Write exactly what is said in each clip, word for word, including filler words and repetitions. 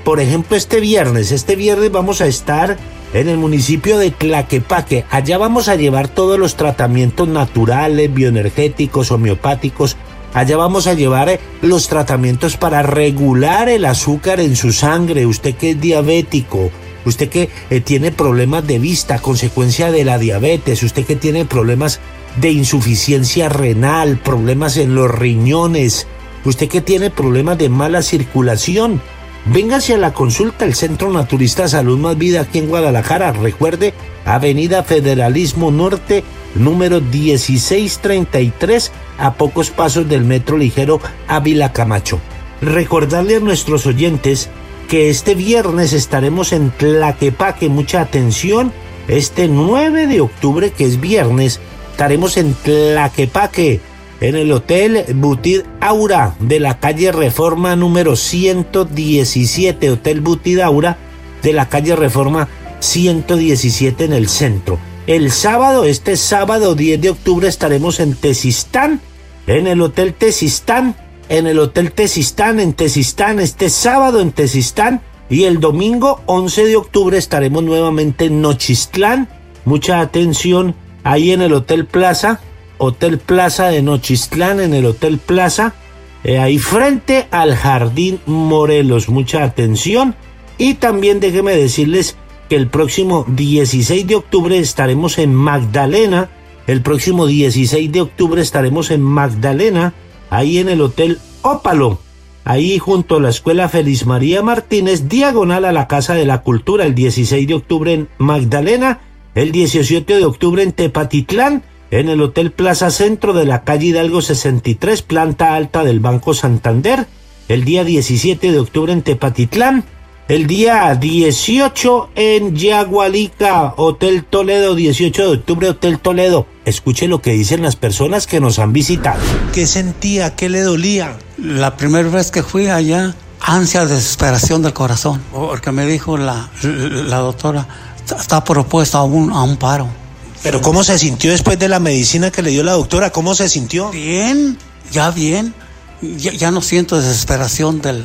Por ejemplo, este viernes, este viernes vamos a estar en el municipio de Tlaquepaque. Allá vamos a llevar todos los tratamientos naturales, bioenergéticos, homeopáticos. Allá vamos a llevar los tratamientos para regular el azúcar en su sangre. Usted que es diabético, usted que eh, tiene problemas de vista a consecuencia de la diabetes, usted que tiene problemas de insuficiencia renal, problemas en los riñones, usted que tiene problemas de mala circulación. Véngase a la consulta al Centro Naturista Salud Más Vida aquí en Guadalajara. Recuerde, Avenida Federalismo Norte, número dieciséis treinta y tres, a pocos pasos del Metro Ligero Ávila Camacho. Recordarle a nuestros oyentes que este viernes estaremos en Tlaquepaque. Mucha atención, este nueve de octubre, que es viernes, estaremos en Tlaquepaque, en el Hotel Butid Aura de la calle Reforma número ciento diecisiete, Hotel Butid Aura de la calle Reforma ciento diecisiete en el centro. El sábado, este sábado diez de octubre, estaremos en Tezistán, en el Hotel Tezistán, en el Hotel Tezistán, en Tezistán, este sábado en Tezistán, y el domingo once de octubre estaremos nuevamente en Nochistlán. Mucha atención, ahí en el Hotel Plaza, Hotel Plaza de Nochistlán, en el Hotel Plaza, eh, ahí frente al Jardín Morelos. Mucha atención. Y también déjeme decirles que el próximo dieciséis de octubre estaremos en Magdalena, el próximo dieciséis de octubre estaremos en Magdalena, ahí en el Hotel Ópalo, ahí junto a la Escuela Feliz María Martínez, diagonal a la Casa de la Cultura. El dieciséis de octubre en Magdalena, el diecisiete de octubre en Tepatitlán, en el Hotel Plaza Centro de la calle Hidalgo sesenta y tres, planta alta del Banco Santander. El día diecisiete de octubre en Tepatitlán. El día dieciocho en Yagualica, Hotel Toledo, dieciocho de octubre, Hotel Toledo. Escuche lo que dicen las personas que nos han visitado. ¿Qué sentía? ¿Qué le dolía? La primera vez que fui allá, ansia, desesperación del corazón, porque me dijo la, la doctora, está propuesta a un, a un paro. ¿Pero cómo se sintió después de la medicina que le dio la doctora? ¿Cómo se sintió? Bien, ya bien. Ya, ya no siento desesperación del...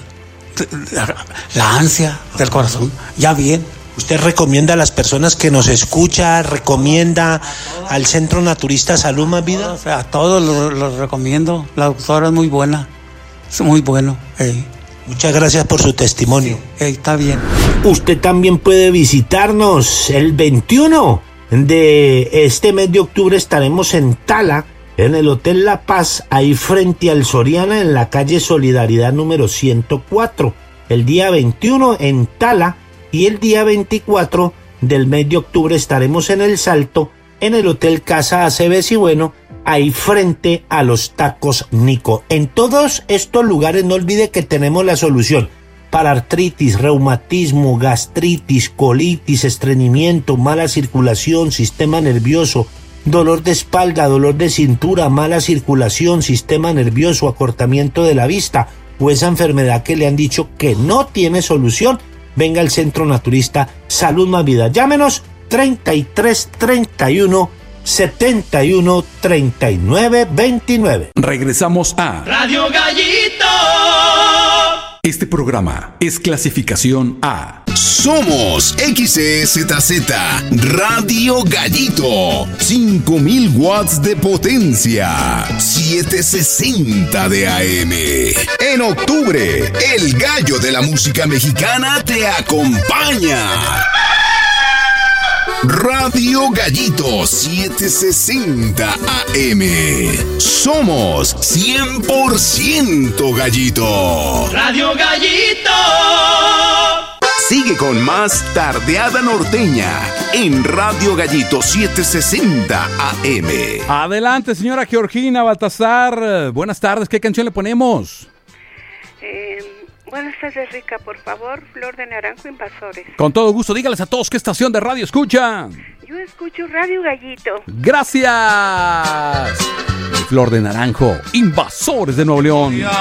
La, la ansia del corazón, ya bien. ¿Usted recomienda a las personas que nos escucha, recomienda al Centro Naturista Salud Más Vida? O sea, a todos los lo recomiendo. La doctora es muy buena, es muy bueno. Hey. Muchas gracias por su testimonio. Sí, hey, está bien. Usted también puede visitarnos el veintiuno de este mes de octubre. Estaremos en Tala, en el Hotel La Paz, ahí frente al Soriana, en la calle Solidaridad número ciento cuatro. El día veintiuno en Tala, y el día veinticuatro del mes de octubre estaremos en El Salto, en el Hotel Casa Aceves y Bueno, ahí frente a los Tacos Nico. En todos estos lugares no olvide que tenemos la solución para artritis, reumatismo, gastritis, colitis, estreñimiento, mala circulación, sistema nervioso, dolor de espalda, dolor de cintura, mala circulación, sistema nervioso, acortamiento de la vista o esa enfermedad que le han dicho que no tiene solución. Venga al Centro Naturista Salud Más Vida. Llámenos treinta y tres treinta y uno setenta y uno treinta y nueve veintinueve. Regresamos a Radio Gallito. Este programa es clasificación A. Somos X E Z Z Radio Gallito, cinco mil watts de potencia, setecientos sesenta de A M. En octubre, el gallo de la música mexicana te acompaña. Radio Gallito setecientos sesenta A M. Somos cien por ciento gallito. Radio Gallito. Sigue con más Tardeada Norteña en Radio Gallito setecientos sesenta A M. Adelante, señora Georgina Baltasar. Buenas tardes, ¿qué canción le ponemos? Eh, buenas tardes, Rica, por favor, Flor de Naranjo, Invasores. Con todo gusto, dígales a todos qué estación de radio escuchan. Yo escucho Radio Gallito. Gracias. Flor de Naranjo, Invasores de Nuevo León.